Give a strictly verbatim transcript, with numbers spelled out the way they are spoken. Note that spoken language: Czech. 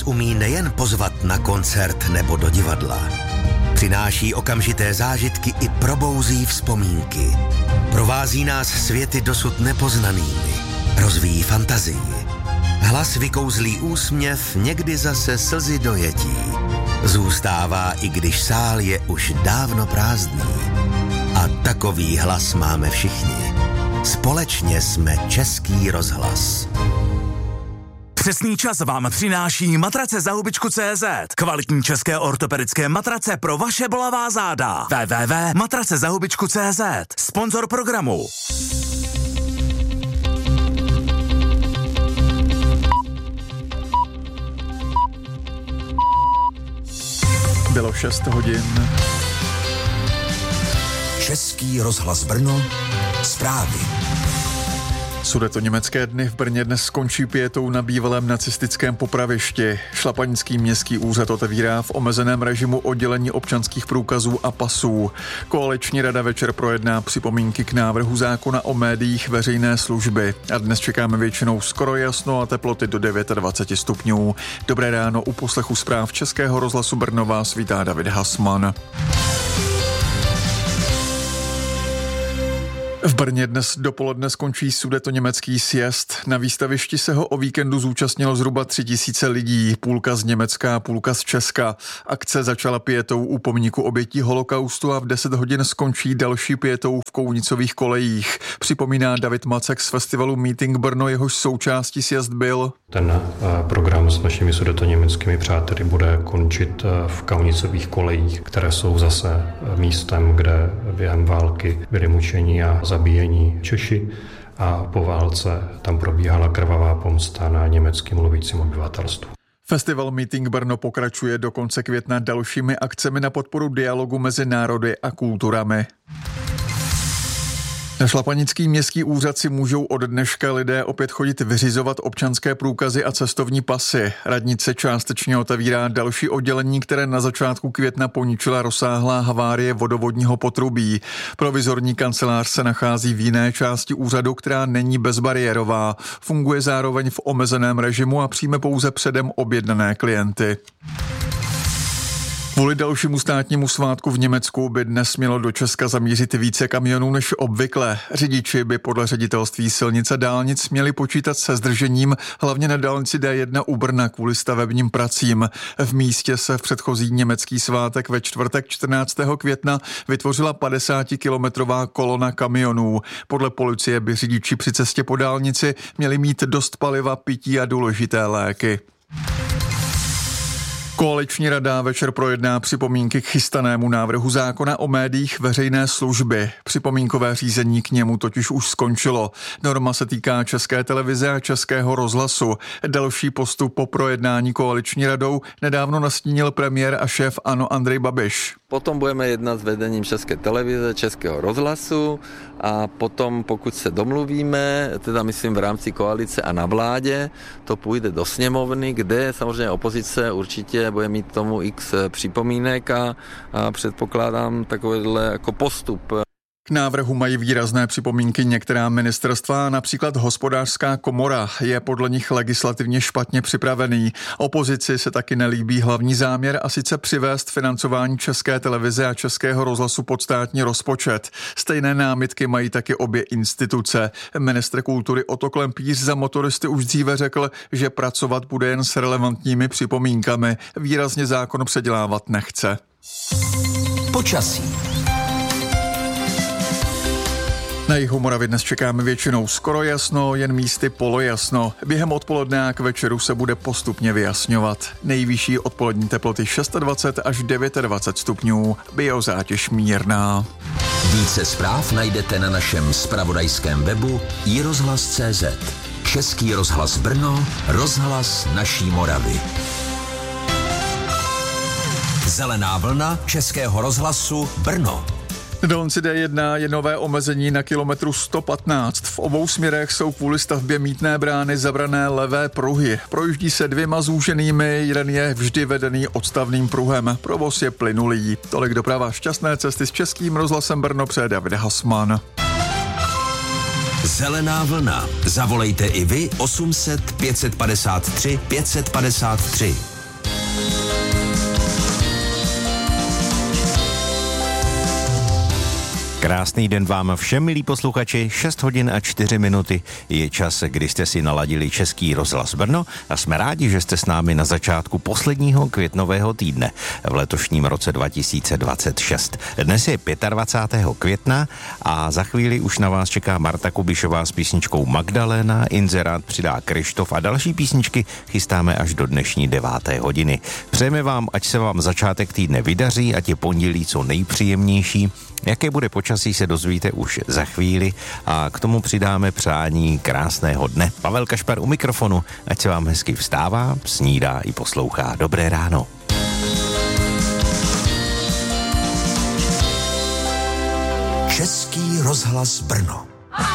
nás umí nejen pozvat na koncert nebo do divadla. Přináší okamžité zážitky i probouzí vzpomínky. Provází nás světy dosud nepoznanými. Rozvíjí fantazii. Hlas vykouzlí úsměv, někdy zase slzy dojetí. Zůstává, i když sál je už dávno prázdný. A takový hlas máme všichni. Společně jsme Český rozhlas. Přesný čas vám přináší matrace za hubičku tečka cé zet. Kvalitní české ortopedické matrace pro vaše bolavá záda. w w w tečka matrace za hubičku tečka cé zet. Sponzor programu. Bylo šest hodin. Český rozhlas Brno. Zprávy. Sudetoněmecké dny v Brně dnes skončí pietou na bývalém nacistickém popravišti. Šlapanický městský úřad otevírá v omezeném režimu oddělení občanských průkazů a pasů. Koaliční rada večer projedná připomínky k návrhu zákona o médiích veřejné služby. A dnes čekáme většinou skoro jasno a teploty do dvacet devět stupňů. Dobré ráno, u poslechu zpráv Českého rozhlasu Brno vás vítá David Hasman. V Brně dnes dopoledne skončí sudetoněmecký sjezd. Na výstavišti se ho o víkendu zúčastnilo zhruba tři tisíce lidí, půlka z Německa a půlka z Česka. Akce začala pietou u pomníku obětí holokaustu a v deset hodin skončí další pietou v Kounicových kolejích. Připomíná David Macek z festivalu Meeting Brno, jehož součástí sjezd byl. Ten program s našimi sudetoněmeckými přáteli bude končit v Kaunicových kolejích, které jsou zase místem, kde během války byli mučeni a zabíjení Češi a po válce tam probíhala krvavá pomsta na německy mluvícím obyvatelstvu. Festival Meeting Brno pokračuje do konce května dalšími akcemi na podporu dialogu mezi národy a kulturami. Na šlapanický městský úřad si můžou od dneška lidé opět chodit vyřizovat občanské průkazy a cestovní pasy. Radnice částečně otevírá další oddělení, které na začátku května poničila rozsáhlá havárie vodovodního potrubí. Provizorní kancelář se nachází v jiné části úřadu, která není bezbariérová. Funguje zároveň v omezeném režimu a přijme pouze předem objednané klienty. Kvůli dalšímu státnímu svátku v Německu by dnes mělo do Česka zamířit více kamionů než obvykle. Řidiči by podle ředitelství silnic a dálnic měli počítat se zdržením, hlavně na dálnici D jedna u Brna kvůli stavebním pracím. V místě se v předchozí německý svátek ve čtvrtek čtrnáctého května vytvořila padesátikilometrová kolona kamionů. Podle policie by řidiči při cestě po dálnici měli mít dost paliva, pití a důležité léky. Koaliční rada večer projedná připomínky k chystanému návrhu zákona o médiích veřejné služby. Připomínkové řízení k němu totiž už skončilo. Norma se týká České televize a Českého rozhlasu. Další postup po projednání koaliční radou nedávno nastínil premiér a šéf ANO Andrej Babiš. Potom budeme jednat s vedením České televize, Českého rozhlasu a potom, pokud se domluvíme, teda myslím v rámci koalice a na vládě, to půjde do sněmovny, kde samozřejmě opozice určitě bude mít tomu x připomínek a, a předpokládám takovýhle jako postup. K návrhu mají výrazné připomínky některá ministerstva, například Hospodářská komora je podle nich legislativně špatně připravený. Opozici se taky nelíbí hlavní záměr a sice přivést financování České televize a Českého rozhlasu pod státní rozpočet. Stejné námitky mají taky obě instituce. Ministr kultury Otto Klempíř za Motoristy už dříve řekl, že pracovat bude jen s relevantními připomínkami. Výrazně zákon předělávat nechce. Počasí. Na jihu Moravy dnes čekáme většinou skoro jasno, jen místy polojasno. Během odpoledne a k večeru se bude postupně vyjasňovat. Nejvyšší odpolední teploty dvacet šest až dvacet devět stupňů, biozátěž mírná. Více zpráv najdete na našem zpravodajském webu i rozhlas tečka cé zet. Český rozhlas Brno, rozhlas naší Moravy. Zelená vlna Českého rozhlasu Brno. Na dálnici D jedna je nové omezení na kilometru sto patnáct. V obou směrech jsou kvůli stavbě mýtné brány zabrané levé pruhy. Projíždí se dvěma zúženými, jeden je vždy vedený odstavným pruhem. Provoz je plynulý. Tolik doprava, šťastné cesty s Českým rozhlasem Brno přeje David Hasman. Zelená vlna. Zavolejte i vy osm set pět set padesát tři pět set padesát tři. Krásný den vám všem, milí posluchači, šest hodin a čtyři minuty je čas, kdy jste si naladili Český rozhlas Brno a jsme rádi, že jste s námi na začátku posledního květnového týdne v letošním roce dva tisíce dvacet šest. Dnes je dvacátého pátého května a za chvíli už na vás čeká Marta Kubišová s písničkou Magdalena, inzerát přidá Krištof a další písničky chystáme až do dnešní deváté hodiny. Přejeme vám, ať se vám začátek týdne vydaří, ať je pondělí co nejpříjemnější. Jaké bude počasí, se dozvíte už za chvíli a k tomu přidáme přání krásného dne. Pavel Kašpar u mikrofonu, ať se vám hezky vstává, snídá i poslouchá. Dobré ráno. Český rozhlas Brno.